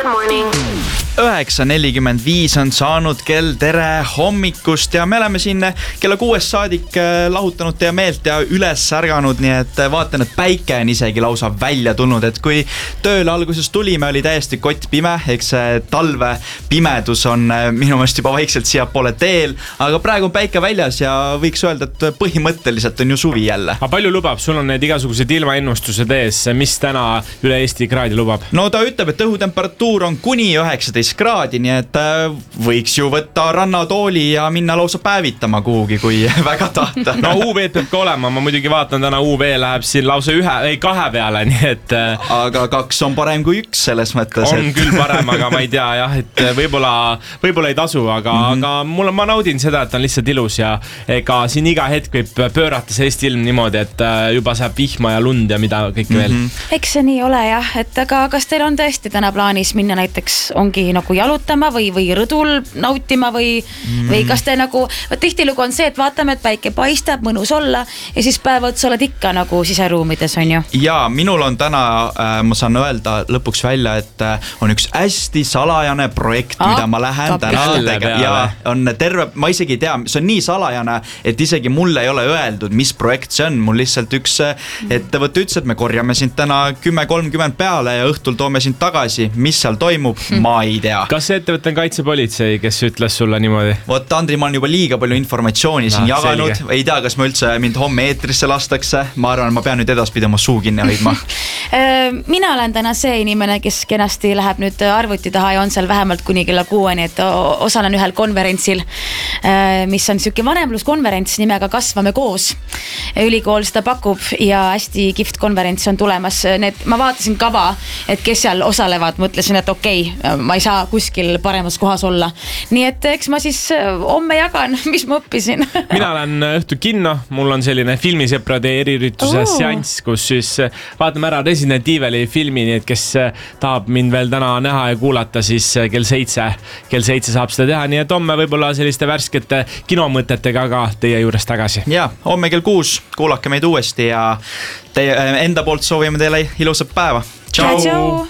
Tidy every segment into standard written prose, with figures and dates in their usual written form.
Good morning. 9:45 on saanud kell, tere hommikust ja me oleme siin kella 6 saadik lahutanud teie meelt ja üles ärganud, nii et vaatan, et päike on isegi lausa välja tulnud, et kui tööle alguses tulime, oli täiesti kott pime, eks talve pimedus on minu meelest juba vaikselt siia poole teel, aga praegu on päike väljas ja võiks öelda, et põhimõtteliselt on ju suvi jälle. Aga palju lubab? Sul on need igasugused ilmaennustused ees, mis täna üle Eesti kraadi lubab? No ta ütleb, et õhutemperatuur on kuni 19 kraadi, nii et võiks ju võtta rannatooli ja minna lausa päevitama kuhugi, kui väga tahta. No UV peab ka olema, ma muidugi vaatan täna UV läheb siin lausa 2 peale, nii et... Aga 2 on parem kui 1 selles mõttes. On küll parem, aga ma ei tea jah, et võib-olla ei tasu, aga ma naudin seda, et on lihtsalt ilus ja ega siin iga hetk võib pöörata see Eesti ilm niimoodi, et juba saab vihma ja lund ja mida kõike veel. Eks see nii ole jah, et aga kas teil on tõesti täna plaanis minna näiteks ongi nagu jalutama või rõdul nautima või kas te nagu, tihtilugu on see, et vaatame, et päike paistab, mõnus olla ja siis päeva otsa oled ikka nagu siseruumides, on ju? Jaa, minul on täna, ma saan öelda lõpuks välja, et on üks hästi salajane projekt, mida ma lähen täna tegema. Ja on terve, ma isegi ei tea, see on nii salajane, et isegi mulle ei ole öeldud, mis projekt see on. Mul lihtsalt üks ettevõte ütles, et me korjame sind täna 10:30 peale ja õhtul toome sind tagasi. Mis seal toimub? Ma ei tea. Kas see ettevõte on kaitsepolitsei, kes ütles sulle niimoodi? Vot Andri, ma olen juba liiga palju informatsiooni siin jaganud. Selge. Ei tea, kas ma üldse mind homme eetrisse lastakse. Ma arvan, ma pean nüüd edaspidi oma suu kinni hoidma. Mina olen täna see inimene, kes kenasti läheb nüüd arvuti taha ja on seal vähemalt kuni kella 6, et osalen ühel konverentsil, mis on siuke vanemluskonverents nimega Kasvame koos. Ülikool seda pakub ja hästi kihvt konverents on tulemas. Ma vaatasin kava, et kes seal osalevad, mõtlesin, et okei, ma ei saa kuskil paremas kohas olla. Nii et eks ma siis homme jagan, mis ma õppisin. Mina olen õhtu kinno, mul on selline filmisõprade eriürituse seanss, kus siis vaatame ära Resident Evili filmi, nii et kes tahab mind veel täna näha ja kuulata, siis kell 7 saab seda teha, nii et homme võib-olla selliste värskete kinomõtetega ka teie juures tagasi. Ja, homme kell 6 kuulake meid uuesti ja teie enda poolt soovime teile ilusat päeva. Ciao!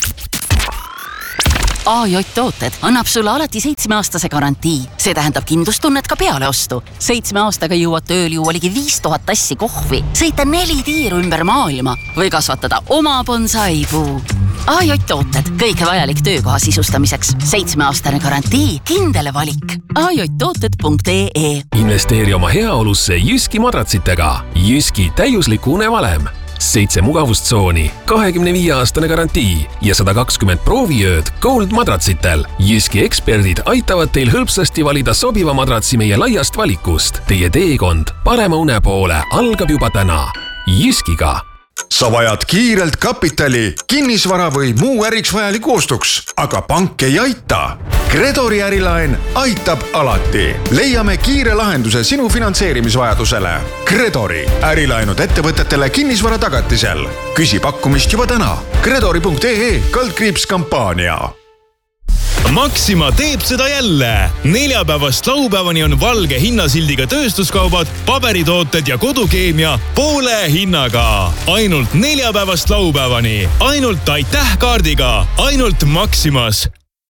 AJ Tooted annab sulle alati 7-aastase garantii. See tähendab kindlustunnet ka peale ostu. 7 aastaga jõuad tööl juua ligi 5000 tassi kohvi, sõita 4 tiiru ümber maailma või kasvatada oma bonsaipuu. AJ Tooted, kõike vajalik töökoha sisustamiseks. 7-aastane garantii, kindel valik. ajtooted.ee Investeeri oma heaolusse Jyski madratsitega. Jyski täiuslik unevalem. 7 mugavustsooni, 25-aastane garantii ja 120 prooviööd Gold madratsitel. Jyski eksperdid aitavad teil hõlpsasti valida sobiva madratsi meie laiast valikust. Teie teekond parema une poole algab juba täna. Jyskiga. Sa vajad kiirelt kapitali, kinnisvara või muu äriks vajalik ostuks, aga pank ei aita. Credori ärilaen aitab alati. Leiame kiire lahenduse sinu finantseerimisvajadusele. Credori ärilaenud ettevõtetele kinnisvara tagatisel. Küsi pakkumist juba täna. Credori.ee/kampaania. Maxima teeb seda jälle. 4 päevast laupäevani on valge hinnasildiga tööstuskaubad, paberitooted ja kodukeemia poole hinnaga. Ainult 4 päevast laupäevani. Ainult aitäh kaardiga. Ainult Maximas.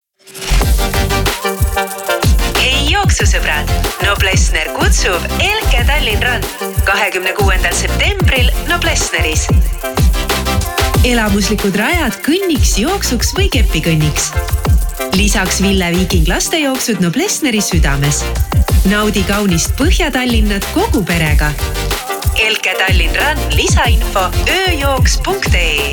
Hei jooksusõbrad! Noblessner kutsub Elke Tallinn Rand 26. septembril Noblessneris. Elamuslikud rajad kõnniks, jooksuks või kepikõnniks. Lisaks Ville Viiking lastejooksud Noblessneri südames. Naudi kaunist Põhja-Tallinnat kogu perega. Elke Tallinn Rand, lisainfo ööjooks.ee.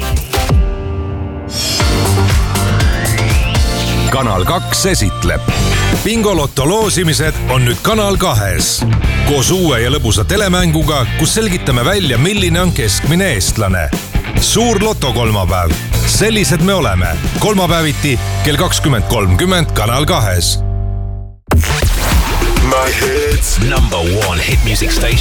Kanal 2 esitleb. Bingolotto loosimised on nüüd Kanal 2. Koos uue ja lõbusa telemänguga, kus selgitame välja, milline on keskmine eestlane. Suur loto kolmapäev. Sellised me oleme. Kolmapäeviti kell 20:30 Kanal 2. My hits. Number 1 hit music station.